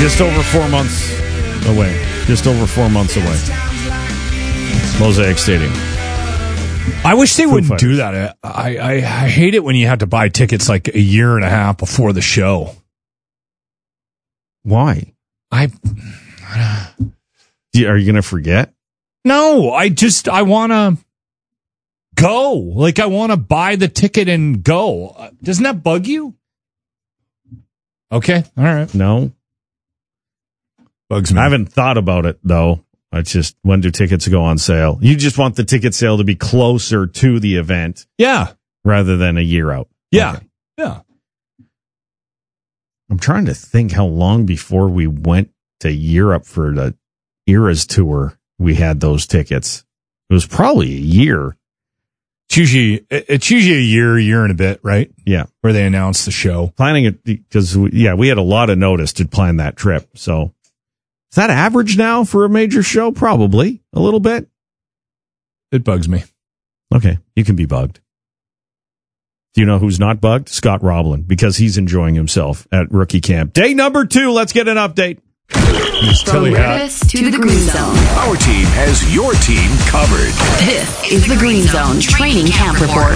Just over 4 months away. Just over 4 months away. Mosaic Stadium. I wish they wouldn't Fighters. do that. I hate it when you have to buy tickets like a year and a half before the show. Why? Are you going to forget? No, I want to go. Like, I want to buy the ticket and go. Doesn't that bug you? Okay. All right. No. Bugs me. I haven't thought about it, though. It's just, when do tickets go on sale? You just want the ticket sale to be closer to the event. Yeah. Rather than a year out. Yeah. Okay. Yeah. I'm trying to think how long before we went to Europe for the Eras tour we had those tickets. It was probably a year. It's usually a year and a bit, right? Yeah. Where they announce the show. Planning it because, we had a lot of notice to plan that trip. So is that average now for a major show? Probably a little bit. It bugs me. Okay. You can be bugged. Do you know who's not bugged? Scott Roblin, because he's enjoying himself at rookie camp. Day number 2. Let's get an update. From Griffiths to the Green Zone. Our team has your team covered. This is the Green Zone Training Camp Report.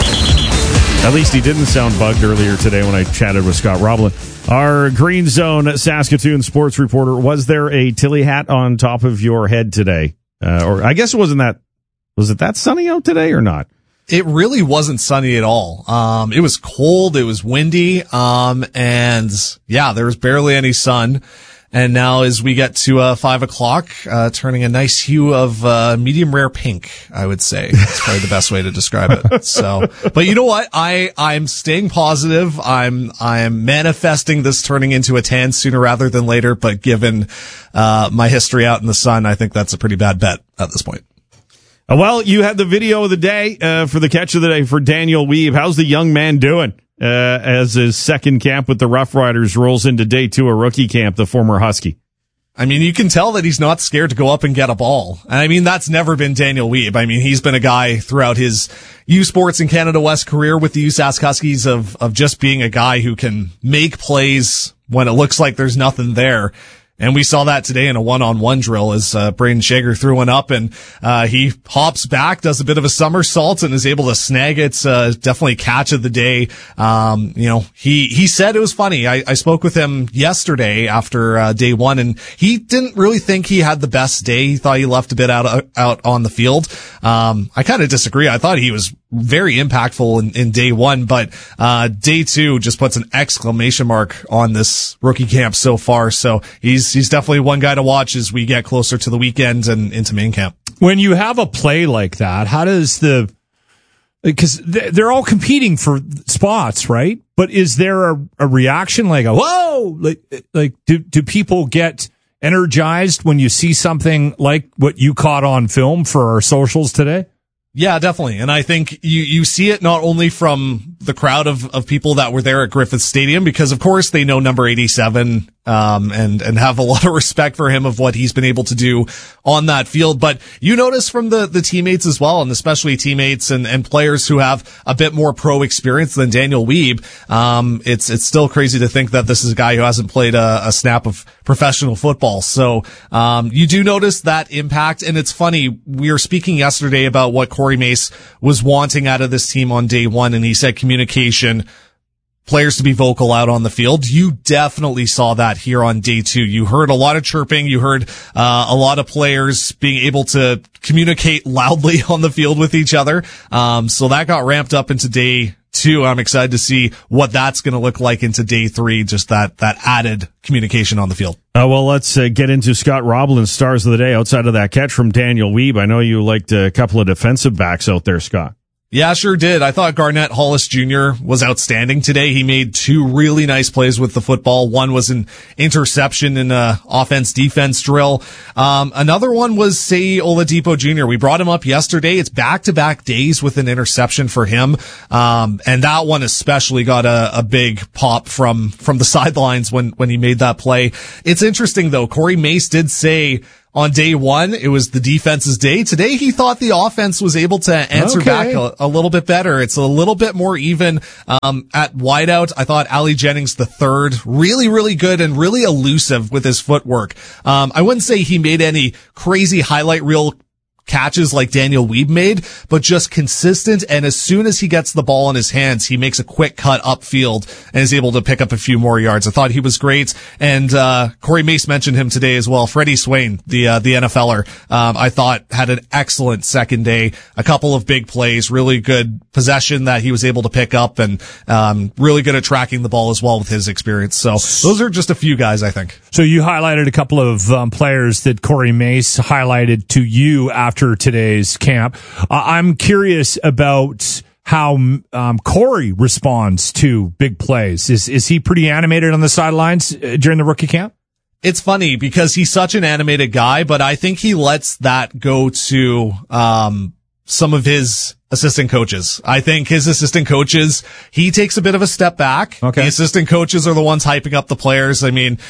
At least he didn't sound bugged earlier today when I chatted with Scott Roblin. Our Green Zone Saskatoon sports reporter, was there a Tilly hat on top of your head today? Or I guess it wasn't that. Was it that sunny out today or not? It really wasn't sunny at all. It was cold. It was windy. And yeah, there was barely any sun. And now as we get to 5 o'clock, turning a nice hue of medium rare pink, I would say. That's probably the best way to describe it. So, but you know what? I'm staying positive. I'm manifesting this turning into a tan sooner rather than later. But given my history out in the sun, I think that's a pretty bad bet at this point. Well, you had the video of the day for the catch of the day for Daniel Weeb. How's the young man doing as his second camp with the Rough Riders rolls into day 2 of rookie camp, the former Husky? I mean, you can tell that he's not scared to go up and get a ball. And I mean, that's never been Daniel Weeb. I mean, he's been a guy throughout his U Sports and Canada West career with the USask Huskies of just being a guy who can make plays when it looks like there's nothing there. And we saw that today in a one-on-one drill as Braden Shager threw one up, and he hops back, does a bit of a somersault, and is able to snag it. Definitely catch of the day. He said it was funny. I spoke with him yesterday after day 1, and he didn't really think he had the best day. He thought he left a bit out on the field. I kind of disagree. I thought he was very impactful in day 1, but day 2 just puts an exclamation mark on this rookie camp so far. So he's definitely one guy to watch as we get closer to the weekend and into main camp. When you have a play like that, how does because they're all competing for spots, right? But is there a reaction like whoa, like do people get energized when you see something like what you caught on film for our socials today? Yeah, definitely. And I think you see it not only from the crowd of people that were there at Griffith Stadium, because of course they know number 87, and have a lot of respect for him of what he's been able to do on that field. But you notice from the teammates as well, and especially teammates and players who have a bit more pro experience than Daniel Weeb. It's still crazy to think that this is a guy who hasn't played a snap of professional football. So, you do notice that impact. And it's funny. We were speaking yesterday about what Corey Mace was wanting out of this team on day 1. And he said communication, players to be vocal out on the field. You definitely saw that here on day 2. You heard a lot of chirping. You heard a lot of players being able to communicate loudly on the field with each other. So that got ramped up into day 2. I'm excited to see what that's going to look like into day 3, just that added communication on the field. Well, let's get into Scott Roblin's stars of the day outside of that catch from Daniel Weeb. I know you liked a couple of defensive backs out there, Scott. Yeah, sure did. I thought Garnett Hollis Jr. was outstanding today. He made 2 really nice plays with the football. One was an interception in a offense-defense drill. Another one was Sei Oladipo Jr. We brought him up yesterday. It's back-to-back days with an interception for him. And that one especially got a big pop from the sidelines when he made that play. It's interesting though. Corey Mace did say on day one, it was the defense's day. Today, he thought the offense was able to answer back a little bit better. It's a little bit more even. At wideout, I thought Ali Jennings III, really, really good and really elusive with his footwork. I wouldn't say he made any crazy highlight reel catches like Daniel Weeb made, but just consistent. And as soon as he gets the ball in his hands, he makes a quick cut upfield and is able to pick up a few more yards. I thought he was great. And, Corey Mace mentioned him today as well. Freddie Swain, the NFLer, I thought had an excellent second day, a couple of big plays, really good possession that he was able to pick up, and, really good at tracking the ball as well with his experience. So those are just a few guys, I think. So you highlighted a couple of players that Corey Mace highlighted to you after today's camp. I'm curious about how Corey responds to big plays. Is he pretty animated on the sidelines during the rookie camp? It's funny because he's such an animated guy, but I think he lets that go to some of his assistant coaches. I think his assistant coaches, he takes a bit of a step back. Okay. The assistant coaches are the ones hyping up the players. I mean,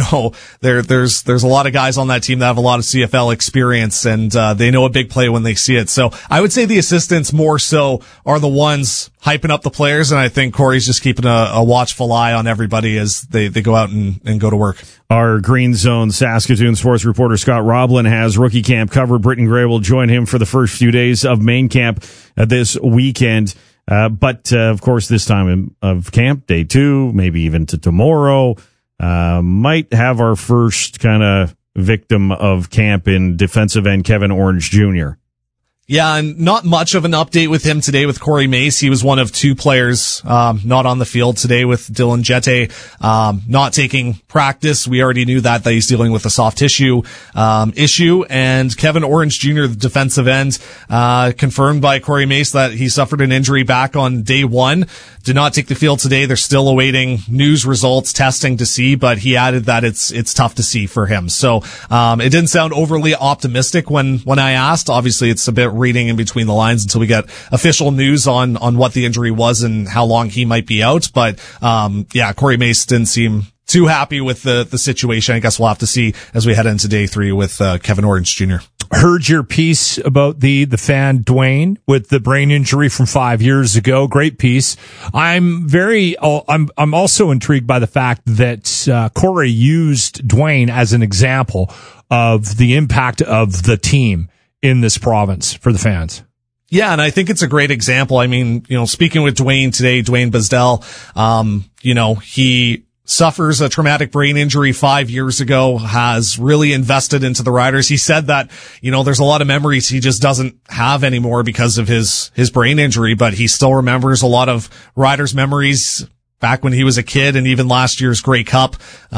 there's a lot of guys on that team that have a lot of CFL experience, and they know a big play when they see it. So I would say the assistants more so are the ones hyping up the players, and I think Corey's just keeping a watchful eye on everybody as they go out and go to work. Our Green Zone Saskatoon sports reporter Scott Roblin has rookie camp covered. Britton Gray will join him for the first few days of main camp this weekend. But of course, this time of camp, day 2, maybe even to tomorrow, might have our first kind of victim of camp in defensive end Kevin Orange Jr. Yeah, and not much of an update with him today with Corey Mace. He was one of 2 players not on the field today with Dylan Jette not taking practice. We already knew that he's dealing with a soft tissue issue. And Kevin Orange Jr., the defensive end, confirmed by Corey Mace that he suffered an injury back on day 1. Did not take the field today. They're still awaiting news results, testing to see, but he added that it's tough to see for him. So it didn't sound overly optimistic when I asked. Obviously, it's a bit reading in between the lines until we get official news on what the injury was and how long he might be out. But Corey Mace didn't seem too happy with the situation. I guess we'll have to see as we head into day 3 with Kevin Orange Jr. Heard your piece about the fan Dwayne with the brain injury from 5 years ago. Great piece. I'm also intrigued by the fact that Corey used Dwayne as an example of the impact of the team in this province for the fans. Yeah, and I think it's a great example. I mean, speaking with Dwayne today, Dwayne Basdell, he suffers a traumatic brain injury 5 years ago, has really invested into the Riders. He said that, there's a lot of memories he just doesn't have anymore because of his brain injury, but he still remembers a lot of Riders memories back when he was a kid and even last year's Grey Cup.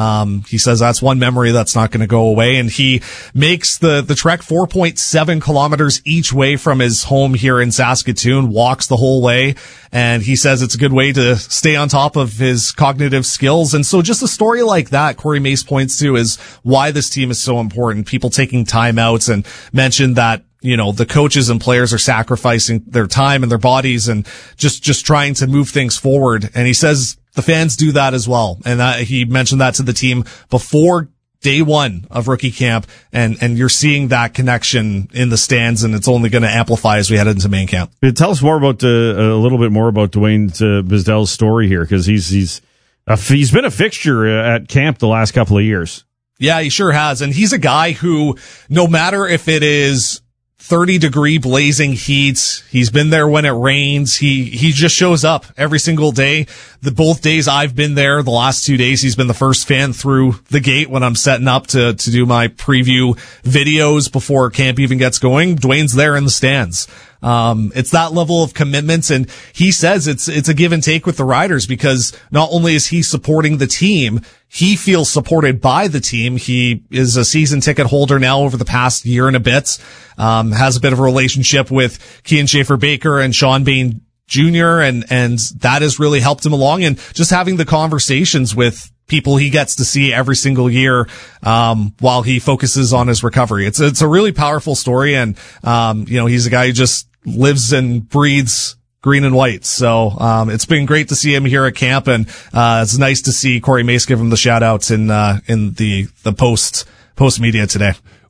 He says that's one memory that's not going to go away. And he makes the trek 4.7 kilometers each way from his home here in Saskatoon, walks the whole way. And he says it's a good way to stay on top of his cognitive skills. And so just a story like that, Corey Mace points to is why this team is so important. People taking timeouts, and mentioned that the coaches and players are sacrificing their time and their bodies and just trying to move things forward. And he says the fans do that as well. And he mentioned that to the team before day 1 of rookie camp. And you're seeing that connection in the stands, and it's only going to amplify as we head into main camp. Tell us more about a little bit more about Dwayne Basdell's story here, because he's been a fixture at camp the last couple of years. Yeah, he sure has. And he's a guy who, no matter if it is 30-degree blazing heat, he's been there when it rains. He just shows up every single day. Both days I've been there, the last 2 days, he's been the first fan through the gate when I'm setting up to do my preview videos before camp even gets going. Dwayne's there in the stands. It's that level of commitment, and he says it's a give and take with the Riders, because not only is he supporting the team, he feels supported by the team. He is a season ticket holder now over the past year and a bit, has a bit of a relationship with Kian Schaefer-Baker and Sean Bain Jr., and that has really helped him along, and just having the conversations with people he gets to see every single year, while he focuses on his recovery. It's a really powerful story, and, he's a guy who just lives and breathes green and white. So, it's been great to see him here at camp, and, it's nice to see Corey Mace give him the shout outs in the post media today.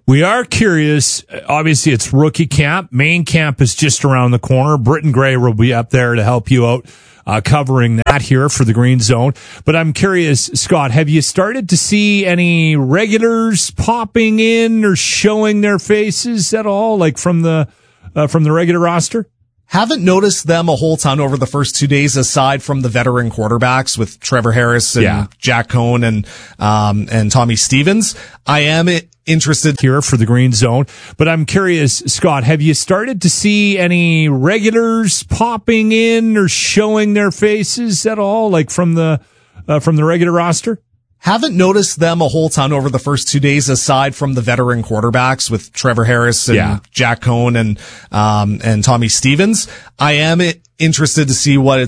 We are curious. Obviously, it's rookie camp. Main camp is just around the corner. Britton Gray will be up there to help you out, covering that here for the Green Zone. But I'm curious, Scott, have you started to see any regulars popping in or showing their faces at all, like from the regular roster? Haven't noticed them a whole ton over the first 2 days, aside from the veteran quarterbacks with Trevor Harris and Jack Cohn and Tommy Stevens. I am interested here for the Green Zone, but I'm curious, Scott, have you started to see any regulars popping in or showing their faces at all, like from the regular roster? Haven't noticed them a whole ton over the first 2 days, aside from the veteran quarterbacks with Trevor Harris and Jack Cohn and Tommy Stevens. I am interested to see what